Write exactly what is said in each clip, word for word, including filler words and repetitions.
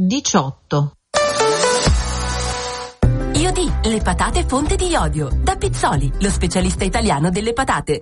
diciotto. Iodi, le patate fonte di iodio. Da Pizzoli, lo specialista italiano delle patate.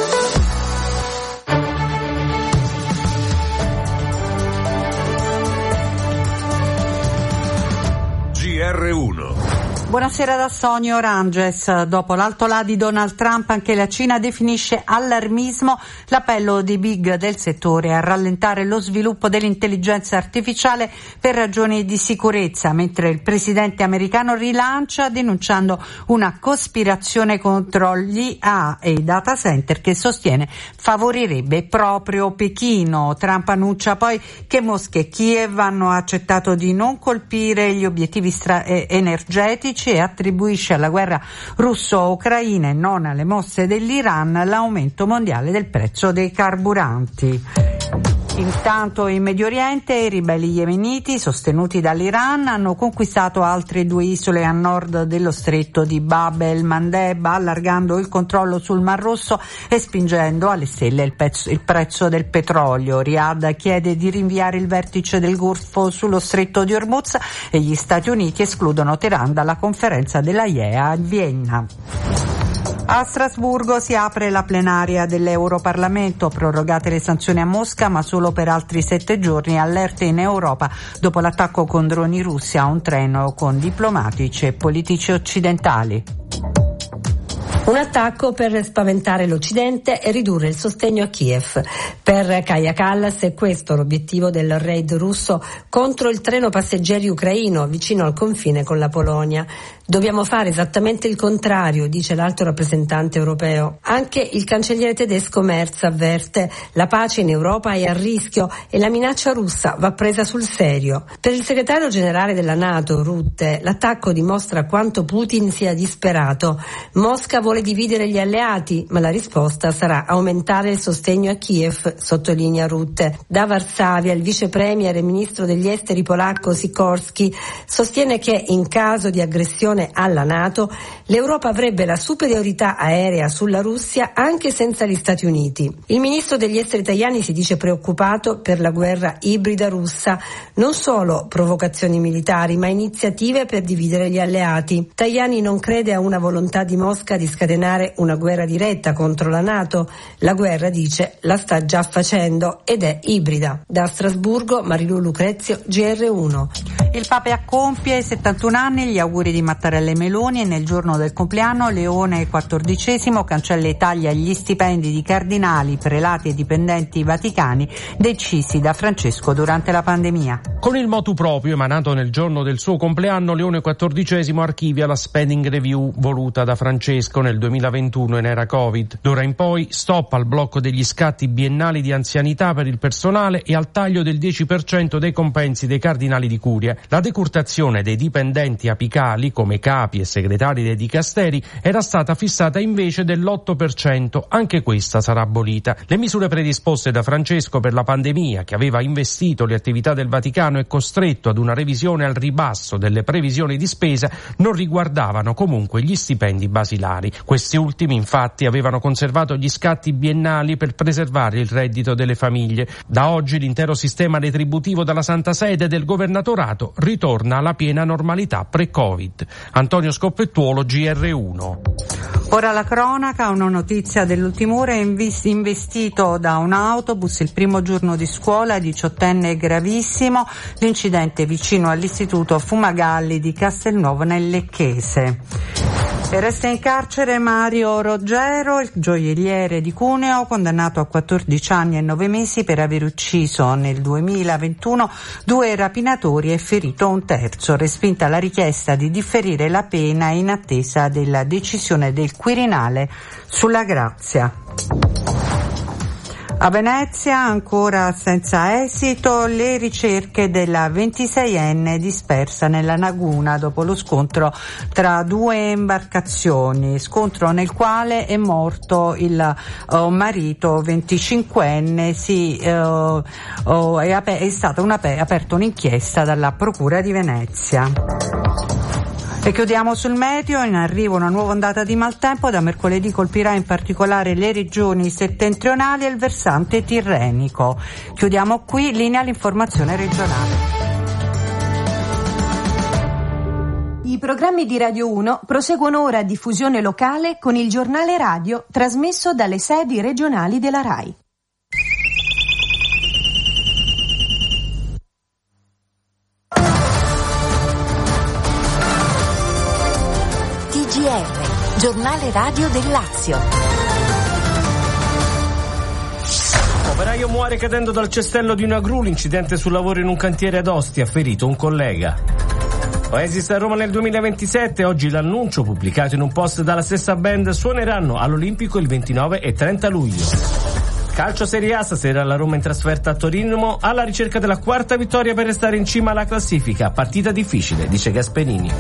G R uno. Buonasera da Sonio Oranges. Dopo l'alto là di Donald Trump, anche la Cina definisce allarmismo l'appello di big del settore a rallentare lo sviluppo dell'intelligenza artificiale per ragioni di sicurezza, mentre il presidente americano rilancia denunciando una cospirazione contro gli A I e i data center che sostiene favorirebbe proprio Pechino. Trump annuncia poi che Mosca e Kiev hanno accettato di non colpire gli obiettivi stra- energetici e attribuisce alla guerra russo-ucraina e non alle mosse dell'Iran l'aumento mondiale del prezzo dei carburanti. Intanto in Medio Oriente i ribelli yemeniti sostenuti dall'Iran hanno conquistato altre due isole a nord dello stretto di Bab el-Mandeb, allargando il controllo sul Mar Rosso e spingendo alle stelle il, pezzo, il prezzo del petrolio. Riyadh chiede di rinviare il vertice del Golfo sullo stretto di Hormuz e gli Stati Uniti escludono Teheran dalla conferenza dell'A I E A a Vienna. A Strasburgo si apre la plenaria dell'Europarlamento, prorogate le sanzioni a Mosca ma solo per altri sette giorni, allerte in Europa dopo l'attacco con droni russi a un treno con diplomatici e politici occidentali. Un attacco per spaventare l'Occidente e ridurre il sostegno a Kiev. Per Kaja Kallas è questo l'obiettivo del raid russo contro il treno passeggeri ucraino vicino al confine con la Polonia. Dobbiamo fare esattamente il contrario, dice l'alto rappresentante europeo. Anche il cancelliere tedesco Merz avverte: la pace in Europa è a rischio e la minaccia russa va presa sul serio. Per il segretario generale della NATO, Rutte, l'attacco dimostra quanto Putin sia disperato. Mosca vuole dividere gli alleati, ma la risposta sarà aumentare il sostegno a Kiev, sottolinea Rutte. Da Varsavia il vice premier e ministro degli esteri polacco Sikorski sostiene che in caso di aggressione alla NATO l'Europa avrebbe la superiorità aerea sulla Russia anche senza gli Stati Uniti. Il ministro degli esteri italiani si dice preoccupato per la guerra ibrida russa, non solo provocazioni militari ma iniziative per dividere gli alleati. Tajani non crede a una volontà di Mosca di scatenare una guerra diretta contro la NATO. La guerra, dice, la sta già facendo ed è ibrida. Da Strasburgo, Marilu Lucrezio, G R uno. Il Papa compie settantuno anni, gli auguri di Mattarella e Meloni, e nel giorno del compleanno Leone quattordicesimo cancella e taglia gli stipendi di cardinali, prelati e dipendenti vaticani decisi da Francesco durante la pandemia. Con il motu proprio emanato nel giorno del suo compleanno, Leone quattordicesimo archivia la spending review voluta da Francesco nel duemilaventuno in era Covid. D'ora in poi stop al blocco degli scatti biennali di anzianità per il personale e al taglio del dieci per cento dei compensi dei cardinali di curia. La decurtazione dei dipendenti apicali come capi e segretari dei dicasteri era stata fissata invece dell'otto per cento, anche questa sarà abolita. Le misure predisposte da Francesco per la pandemia, che aveva investito le attività del Vaticano e costretto ad una revisione al ribasso delle previsioni di spesa, non riguardavano comunque gli stipendi basilari. Questi ultimi infatti avevano conservato gli scatti biennali per preservare il reddito delle famiglie. Da oggi l'intero sistema retributivo dalla Santa Sede e del Governatorato ritorna alla piena normalità pre-Covid. Antonio Scoppettuolo, G R uno. Ora la cronaca, una notizia dell'ultima ora: investito da un autobus il primo giorno di scuola, diciottenne gravissimo, l'incidente vicino all'istituto Fumagalli di Castelnuovo nel Lecchese. E resta in carcere Mario Roggero, il gioielliere di Cuneo, condannato a quattordici anni e nove mesi per aver ucciso nel duemilaventuno due rapinatori e ferito un terzo. Respinta la richiesta di differire la pena in attesa della decisione del Quirinale sulla grazia. A Venezia, ancora senza esito, le ricerche della ventiseienne dispersa nella laguna dopo lo scontro tra due imbarcazioni, scontro nel quale è morto il uh, marito venticinquenne. Si, uh, uh, è, ap- è stata una, aperta un'inchiesta dalla Procura di Venezia. E chiudiamo sul meteo. In arrivo una nuova ondata di maltempo. Da mercoledì colpirà in particolare le regioni settentrionali e il versante tirrenico. Chiudiamo qui, linea all'informazione regionale. I programmi di Radio uno proseguono ora a diffusione locale con il giornale radio trasmesso dalle sedi regionali della RAI. T G R, giornale radio del Lazio. Operaio muore cadendo dal cestello di una gru, l'incidente sul lavoro in un cantiere ad Ostia, ferito un collega. Oasis a Roma nel duemilaventisette, oggi l'annuncio pubblicato in un post dalla stessa band, suoneranno all'Olimpico il ventinove e trenta luglio. Calcio Serie A, stasera la Roma in trasferta a Torino alla ricerca della quarta vittoria per restare in cima alla classifica, partita difficile, dice Gasperini.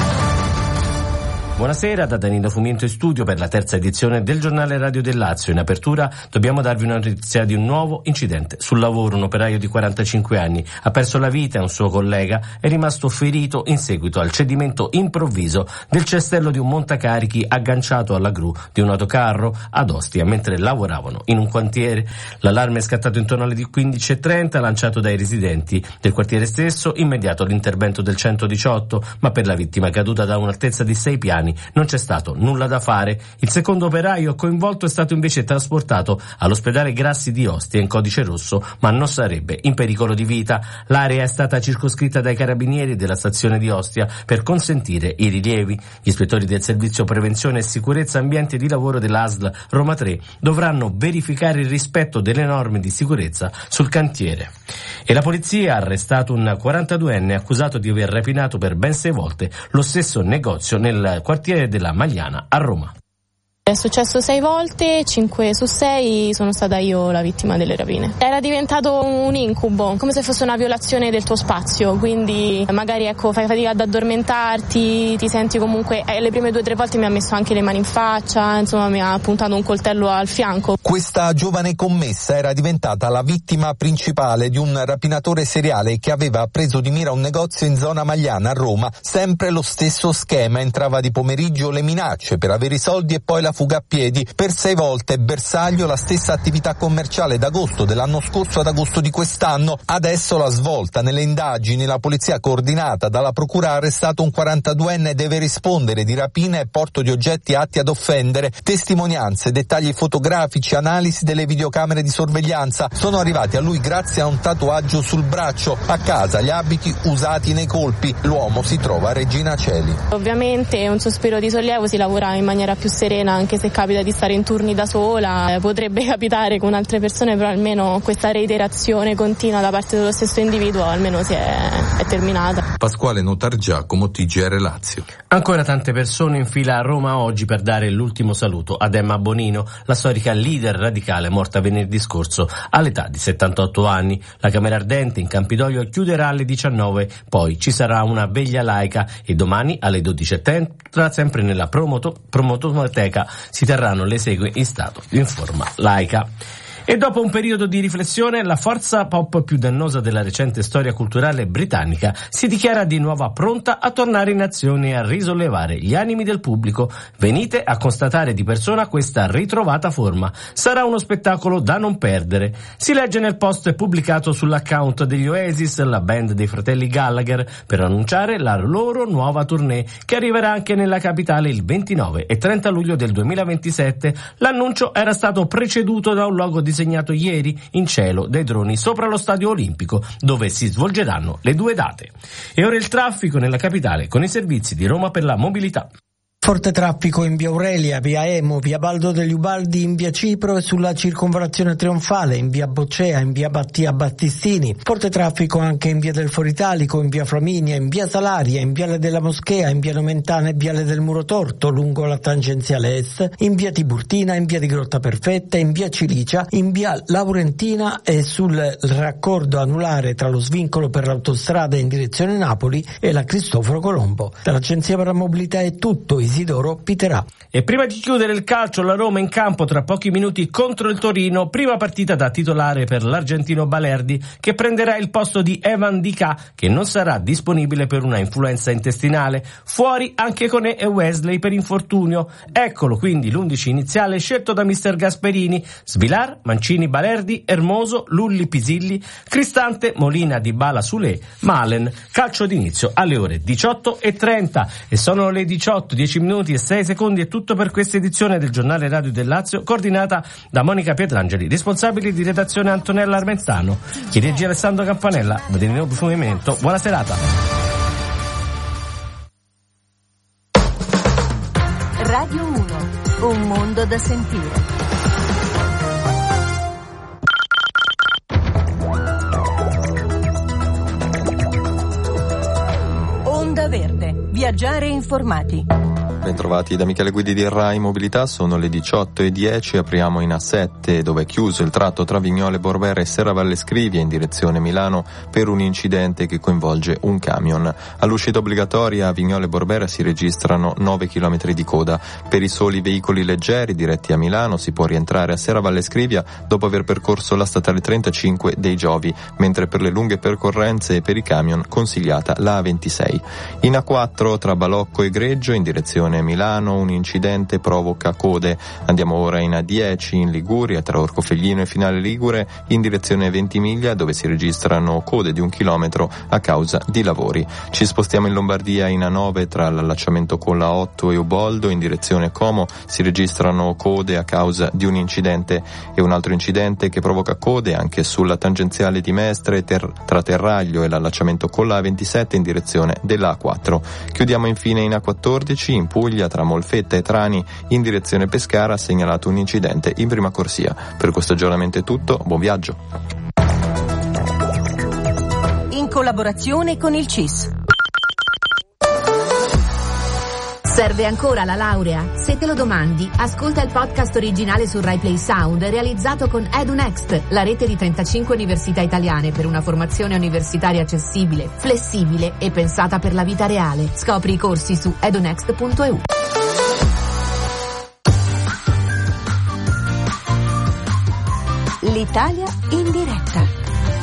Buonasera, da Danilo Fumiento in studio per la terza edizione del giornale radio del Lazio. In apertura dobbiamo darvi una notizia di un nuovo incidente sul lavoro. Un operaio di quarantacinque anni ha perso la vita e un suo collega è rimasto ferito in seguito al cedimento improvviso del cestello di un montacarichi agganciato alla gru di un autocarro ad Ostia mentre lavoravano in un cantiere. L'allarme è scattato intorno alle quindici e trenta, lanciato dai residenti del quartiere stesso. Immediato l'intervento del centodiciotto, ma per la vittima caduta da un'altezza di sei piani non c'è stato nulla da fare. Il secondo operaio coinvolto è stato invece trasportato all'ospedale Grassi di Ostia in codice rosso, ma non sarebbe in pericolo di vita. L'area è stata circoscritta dai carabinieri della stazione di Ostia per consentire i rilievi. Gli ispettori del servizio prevenzione e sicurezza ambiente di lavoro dell'A S L Roma tre dovranno verificare il rispetto delle norme di sicurezza sul cantiere. E la polizia ha arrestato un quarantaduenne accusato di aver rapinato per ben sei volte lo stesso negozio nel quartiere della Magliana a Roma. È successo sei volte, cinque su sei sono stata io la vittima delle rapine. Era diventato un incubo, come se fosse una violazione del tuo spazio, quindi magari ecco fai fatica ad addormentarti, ti senti comunque, eh, le prime due o tre volte mi ha messo anche le mani in faccia, insomma mi ha puntato un coltello al fianco. Questa giovane commessa era diventata la vittima principale di un rapinatore seriale che aveva preso di mira un negozio in zona Magliana a Roma. Sempre lo stesso schema, entrava di pomeriggio, le minacce per avere i soldi e poi la fuga a piedi. Per sei volte bersaglio la stessa attività commerciale d'agosto dell'anno scorso ad agosto di quest'anno. Adesso la svolta nelle indagini, la polizia coordinata dalla procura ha arrestato un quarantaduenne e deve rispondere di rapina e porto di oggetti atti ad offendere. Testimonianze, dettagli fotografici, analisi delle videocamere di sorveglianza sono arrivati a lui grazie a un tatuaggio sul braccio. A casa gli abiti usati nei colpi. L'uomo si trova a Regina Coeli. Ovviamente un sospiro di sollievo, si lavora in maniera più serena anche se capita di stare in turni da sola, potrebbe capitare con altre persone, però almeno questa reiterazione continua da parte dello stesso individuo almeno si è, è terminata. Pasquale Notargiacomo, T G R Lazio. Ancora tante persone in fila a Roma oggi per dare l'ultimo saluto ad Emma Bonino, la storica leader radicale morta venerdì scorso all'età di settantotto anni. La Camera Ardente in Campidoglio chiuderà alle diciannove, poi ci sarà una veglia laica e domani alle dodici e trenta, sempre nella promoto, promototeca, si terranno le esequie in stato in forma laica. E dopo un periodo di riflessione, la forza pop più dannosa della recente storia culturale britannica si dichiara di nuovo pronta a tornare in azione e a risollevare gli animi del pubblico. Venite a constatare di persona questa ritrovata forma. Sarà uno spettacolo da non perdere. Si legge nel post pubblicato sull'account degli Oasis, la band dei fratelli Gallagher, per annunciare la loro nuova tournée che arriverà anche nella capitale il ventinove e trenta luglio del duemilaventisette. L'annuncio era stato preceduto da un logo di disegnato ieri in cielo dai droni sopra lo stadio olimpico, dove si svolgeranno le due date. E ora il traffico nella capitale con i servizi di Roma per la mobilità. Forte traffico in via Aurelia, via Emo, via Baldo degli Ubaldi, in via Cipro e sulla circonvallazione trionfale, in via Boccea, in via Battia Battistini. Forte traffico anche in via del Foritalico, in via Flaminia, in via Salaria, in viale della Moschea, in via Nomentana e viale del Muro Torto, lungo la tangenziale est, in via Tiburtina, in via di Grotta Perfetta, in via Cilicia, in via Laurentina e sul raccordo anulare tra lo svincolo per l'autostrada in direzione Napoli e la Cristoforo Colombo. Dall'Agenzia per la Mobilità è tutto. Isidoro Piterà. E prima di chiudere il calcio, la Roma in campo tra pochi minuti contro il Torino, prima partita da titolare per l'argentino Balerdi, che prenderà il posto di Evan Dica, che non sarà disponibile per una influenza intestinale. Fuori anche Koné e Wesley per infortunio. Eccolo quindi l'undici iniziale scelto da mister Gasperini: Svilar, Mancini, Balerdi, Hermoso, Lulli, Pisilli, Cristante, Molina, Dybala, Soulé, Malen. Calcio d'inizio alle ore diciotto e trenta, e sono le diciotto, dieci minuti e sei secondi. È tutto per questa edizione del Giornale Radio del Lazio, coordinata da Monica Pietrangeli, responsabili di redazione Antonella Armentano, chi regia Alessandro Campanella. Movimento, buona serata. Radio uno, un mondo da sentire. Onda Verde, viaggiare informati. Bentrovati da Michele Guidi di Rai Mobilità, sono le diciotto e dieci, apriamo in A sette dove è chiuso il tratto tra Vignole Borbera e Serravalle Scrivia in direzione Milano per un incidente che coinvolge un camion. All'uscita obbligatoria a Vignole Borbera si registrano nove chilometri di coda. Per i soli veicoli leggeri diretti a Milano si può rientrare a Serravalle Scrivia dopo aver percorso la statale trentacinque dei Giovi, mentre per le lunghe percorrenze e per i camion consigliata la A ventisei. In A quattro tra Balocco e Greggio in direzione Milano un incidente provoca code. Andiamo ora in A dieci in Liguria tra Orcofelino e Finale Ligure in direzione Ventimiglia, dove si registrano code di un chilometro a causa di lavori. Ci spostiamo in Lombardia in A nove tra l'allacciamento con la otto e Uboldo in direzione Como, si registrano code a causa di un incidente, e un altro incidente che provoca code anche sulla tangenziale di Mestre ter- tra Terraglio e l'allacciamento con la A ventisette in direzione della A quattro. Chiudiamo infine in A quattordici in Puglia tra Molfetta e Trani in direzione Pescara, ha segnalato un incidente in prima corsia. Per questo aggiornamento è tutto, buon viaggio. In collaborazione con il C I S. Serve ancora la laurea? Se te lo domandi, ascolta il podcast originale su Rai Play Sound realizzato con EduNext, la rete di trentacinque università italiane per una formazione universitaria accessibile, flessibile e pensata per la vita reale. Scopri i corsi su edunext punto e u. L'Italia in diretta.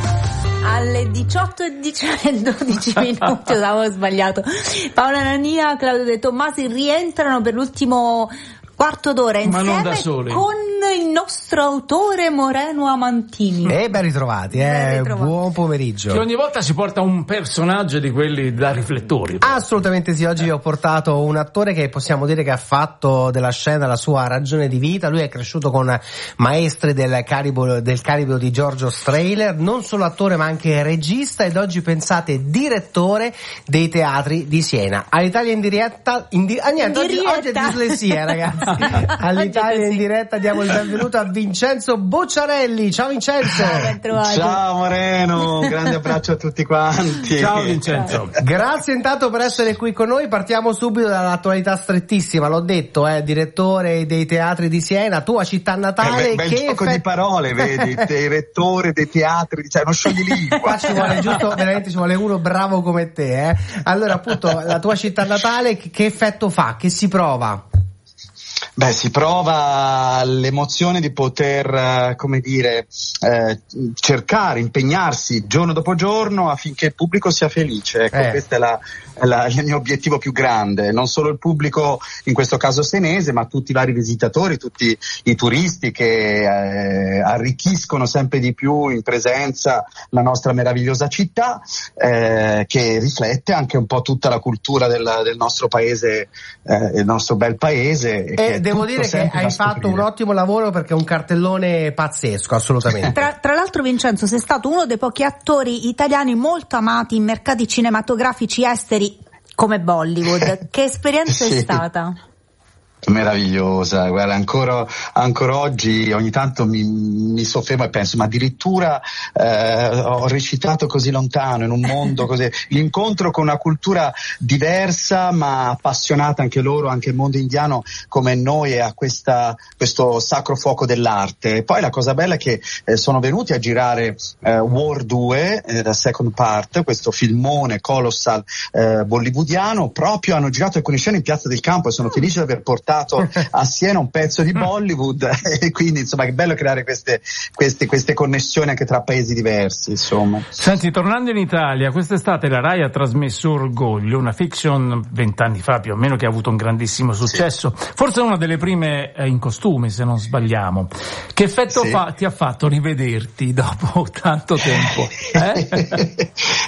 Alle diciotto e dodici minuti, avevo sbagliato. Paola Nania, Claudio De Tommasi rientrano per l'ultimo quarto d'ora insieme, ma non da soli, con il nostro autore Moreno Amantini. E ben ritrovati, eh. ben ritrovati. Buon pomeriggio. Che ogni volta si porta un personaggio di quelli da riflettori. Assolutamente sì, oggi vi ho portato un attore che possiamo dire che ha fatto della scena la sua ragione di vita. Lui è cresciuto con maestri del calibro, del calibro di Giorgio Strehler, non solo attore ma anche regista, ed oggi pensate direttore dei teatri di Siena. All'Italia in diretta, in di- ah, niente, oggi, oggi è dislessia, ragazzi. All'Italia in diretta diamo il benvenuto a Vincenzo Bocciarelli. Ciao Vincenzo. Ciao Moreno, un grande abbraccio a tutti quanti. Ciao Vincenzo. Grazie intanto per essere qui con noi. Partiamo subito dall'attualità strettissima, l'ho detto, eh, direttore dei teatri di Siena, tua città natale. Eh beh, bel che gioco fe- di parole, vedi, direttore dei teatri, cioè uno scioglilingua. Qua ci vuole giusto, veramente ci vuole uno bravo come te, eh. Allora appunto la tua città natale che effetto fa? Che si prova? Beh, si prova l'emozione di poter, come dire, eh, cercare, impegnarsi giorno dopo giorno affinché il pubblico sia felice. Ecco, eh. questo è, la, è, la, è il mio obiettivo più grande. Non solo il pubblico, in questo caso senese, ma tutti i vari visitatori, tutti i turisti che eh, arricchiscono sempre di più in presenza la nostra meravigliosa città, eh, che riflette anche un po' tutta la cultura del, del nostro paese, eh, il nostro bel paese. E devo dire che hai fatto un ottimo lavoro, perché è un cartellone pazzesco, assolutamente. Tra, tra l'altro Vincenzo, sei stato uno dei pochi attori italiani molto amati in mercati cinematografici esteri come Bollywood. Che esperienza sì. è stata? Meravigliosa, guarda, ancora, ancora oggi ogni tanto mi, mi soffermo e penso, ma addirittura eh, ho recitato così lontano in un mondo così, l'incontro con una cultura diversa ma appassionata anche loro, anche il mondo indiano come noi, e a questa, questo sacro fuoco dell'arte. E poi la cosa bella è che eh, sono venuti a girare eh, War due, eh, la second part, questo filmone colossal eh, bollywoodiano, proprio hanno girato alcune scene in Piazza del Campo e sono felice di aver portato a Siena un pezzo di Bollywood e quindi insomma è bello creare queste, queste, queste connessioni anche tra paesi diversi, insomma. Senti, tornando in Italia, quest'estate la Rai ha trasmesso Orgoglio, una fiction vent'anni fa più o meno che ha avuto un grandissimo successo, sì. Forse una delle prime eh, in costume, se non sbagliamo. Che effetto sì. fa, ti ha fatto rivederti dopo tanto tempo? Eh?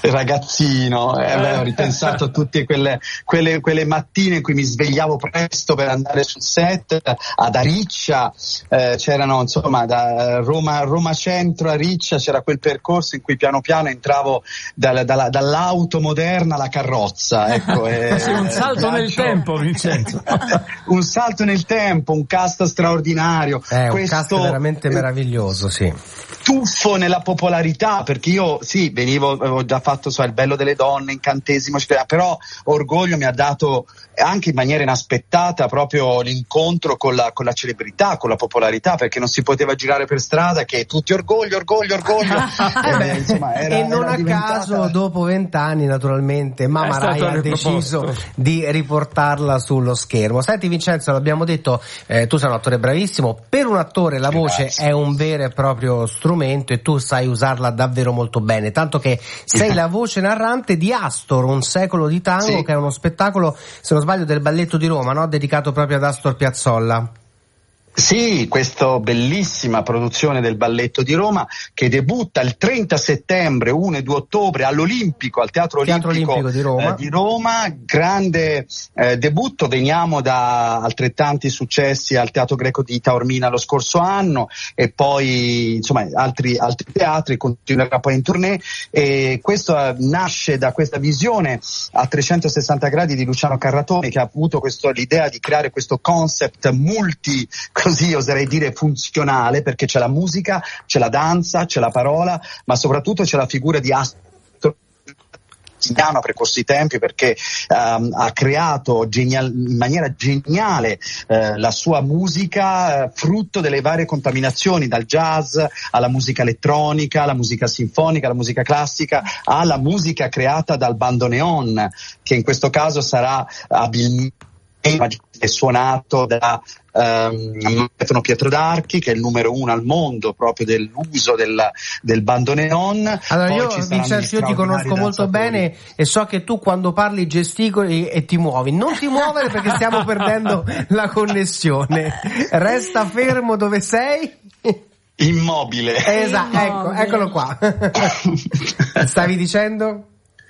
Ragazzino, eh, beh, ho ripensato a tutte quelle, quelle, quelle mattine in cui mi svegliavo presto per andare sul set ad Ariccia, eh, c'erano insomma da Roma, Roma Centro a Riccia c'era quel percorso in cui piano piano entravo dal, dalla, dall'auto moderna alla carrozza, ecco. E, sì, un salto nel tempo, Vincenzo. Un salto nel tempo, un cast straordinario, è questo, un cast veramente meraviglioso, sì. Tuffo nella popolarità, perché io sì, venivo, avevo già fatto so, il bello delle donne, incantesimo, però Orgoglio mi ha dato anche in maniera inaspettata proprio l'incontro con la, con la celebrità, con la popolarità, perché non si poteva girare per strada che tutti orgoglio, orgoglio, orgoglio. e, beh, insomma, era, e non a diventata... caso dopo vent'anni naturalmente Mamma Rai ha deciso di riportarla sullo schermo. Senti Vincenzo, l'abbiamo detto, eh, tu sei un attore bravissimo, per un attore la voce Grazie. È un vero e proprio strumento e tu sai usarla davvero molto bene, tanto che sei la voce narrante di Astor, un secolo di tango, sì. che è uno spettacolo, se non sbaglio, del Balletto di Roma, no? Dedicato proprio ad Astor Piazzolla. Sì, questa bellissima produzione del Balletto di Roma che debutta il trenta settembre, primo e due ottobre all'Olimpico, al Teatro, Teatro Olimpico, Olimpico di Roma. Eh, di Roma. Grande eh, debutto, veniamo da altrettanti successi al Teatro Greco di Taormina lo scorso anno e poi insomma altri, altri teatri, continuerà poi in tournée, e questo eh, nasce da questa visione a trecentosessanta gradi di Luciano Carratoni, che ha avuto questo, l'idea di creare questo concept multi, così oserei dire funzionale, perché c'è la musica, c'è la danza, c'è la parola, ma soprattutto c'è la figura di Astor a precorsi tempi, perché um, ha creato genial- in maniera geniale eh, la sua musica, eh, frutto delle varie contaminazioni, dal jazz alla musica elettronica, alla musica sinfonica, alla musica classica, alla musica creata dal bandoneon, che in questo caso sarà abilmente suonato da Um, Stefano Pietro d'Archi, che è il numero uno al mondo proprio dell'uso del, del bandoneon. Allora io Vincenzo, io ti conosco molto bene e so che tu quando parli gesticoli e ti muovi. Non ti muovere perché stiamo perdendo la connessione. Resta fermo dove sei. Immobile. Esatto, ecco, eccolo qua. Stavi dicendo?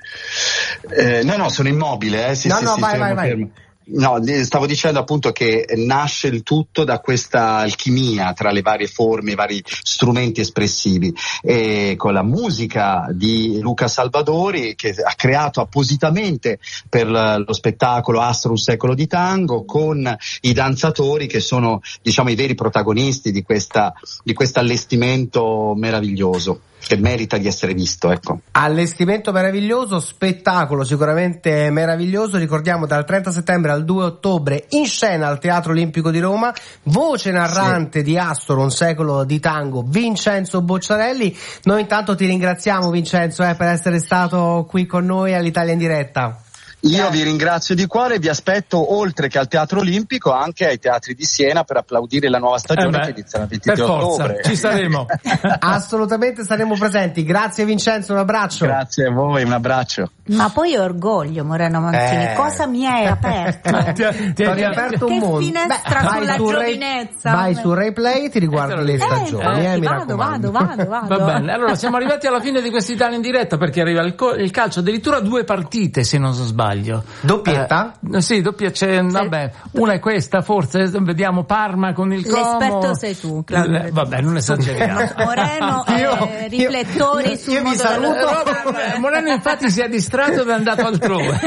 Eh, no, no, sono immobile. Eh. Sì, no, sì, no, sì, vai, fermo, vai, vai. Fermo. No, stavo dicendo appunto che nasce il tutto da questa alchimia tra le varie forme, i vari strumenti espressivi, e con la musica di Luca Salvadori, che ha creato appositamente per lo spettacolo Astor un secolo di tango, con i danzatori che sono, diciamo, i veri protagonisti di questa, di questo allestimento meraviglioso, che merita di essere visto, ecco. Allestimento meraviglioso, spettacolo sicuramente meraviglioso. Ricordiamo dal trenta settembre al due ottobre in scena al Teatro Olimpico di Roma, voce narrante sì. di Astor un secolo di tango, Vincenzo Bocciarelli. Noi intanto ti ringraziamo, Vincenzo, eh, per essere stato qui con noi all'Italia in diretta. Io vi ringrazio di cuore e vi aspetto, oltre che al Teatro Olimpico, anche ai teatri di Siena per applaudire la nuova stagione eh che inizia il ventitré ottobre. Ci saremo. Assolutamente saremo presenti. Grazie Vincenzo, un abbraccio. Grazie a voi, un abbraccio. Ma poi Orgoglio, Moreno Manzini, eh. cosa mi hai aperto? ti ha, ti ha aperto un mondo. Che finestra Beh, sulla giovinezza. Vai su Rai Play, ti riguardi le stagioni. Eh, eh, mi vado, vado, vado, vado. Va bene, allora siamo arrivati alla fine di quest'Italia in diretta, perché arriva il, co- il calcio, addirittura due partite se non sbaglio. sbaglio. Doppietta? Eh, sì, doppia, c'è, vabbè, una è questa, forse, vediamo Parma con il Como. L'esperto sei tu, Claudio. Le, vabbè, non esageriamo. Moreno, io, eh, riflettori io, sul io mondo vi saluto. della... Moreno infatti si è distratto ed è andato altrove.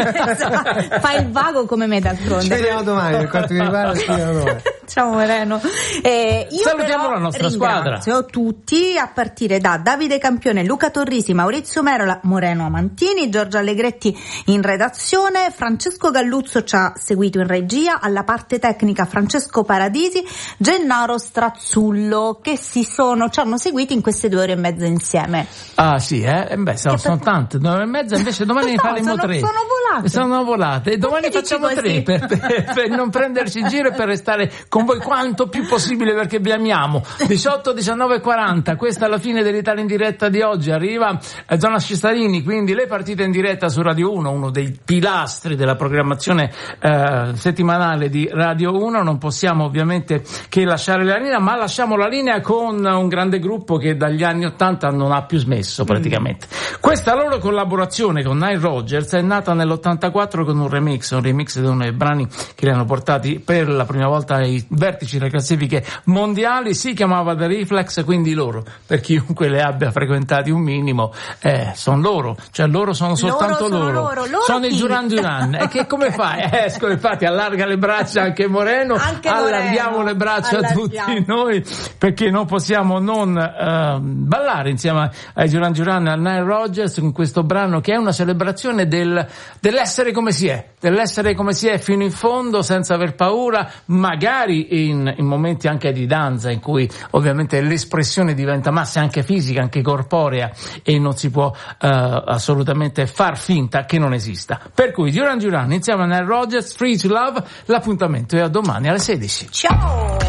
Fa il vago come me d'altronde. Ci vediamo domani, per quanto mi riguarda. Ciao Moreno. Eh, io salutiamo la nostra squadra. Ringrazio tutti, a partire da Davide Campione, Luca Torrisi, Maurizio Merola, Moreno Amantini, Giorgio Allegretti in redazione, Francesco Galluzzo ci ha seguito in regia, alla parte tecnica Francesco Paradisi, Gennaro Strazzullo, che si sono, ci hanno seguiti in queste due ore e mezza insieme. Ah sì, eh? Beh, sono, sono per... tante, due ore e mezza, invece domani no, faremo sono, tre. Sono volate. Sono volate, e domani facciamo tre per, per, per non prenderci in giro e per restare con voi quanto più possibile, perché vi amiamo. diciotto, diciannove e quaranta, questa è la fine dell'Italia in diretta di oggi, arriva Zona Cistarini, quindi le partite in diretta su Radio uno, uno dei pilastri della programmazione eh, settimanale di Radio uno. Non possiamo ovviamente che lasciare la linea, ma lasciamo la linea con un grande gruppo che dagli anni ottanta non ha più smesso praticamente. Mm. Questa loro collaborazione con Nile Rodgers è nata nell'ottantaquattro con un remix, un remix di uno dei brani che li hanno portati per la prima volta ai vertici delle classifiche mondiali, si chiamava The Reflex, quindi loro, per chiunque le abbia frequentati un minimo, eh, sono loro, cioè loro sono soltanto loro. Sono, loro. loro. loro sono il Duran Duran, e che come fai? Eh, infatti allarga le braccia anche Moreno, anche allarghiamo Moreno. le braccia allarghiamo. a tutti noi, perché non possiamo non uh, ballare insieme ai Duran Duran e a Nile Rodgers con questo brano che è una celebrazione del, dell'essere come si è, dell'essere come si è fino in fondo, senza aver paura, magari in, in momenti anche di danza in cui ovviamente l'espressione diventa massa anche fisica, anche corporea, e non si può uh, assolutamente far finta che non esista. Per cui Duran Duran insieme a Nile Rodgers, Free to Love, l'appuntamento è a domani alle sedici. Ciao!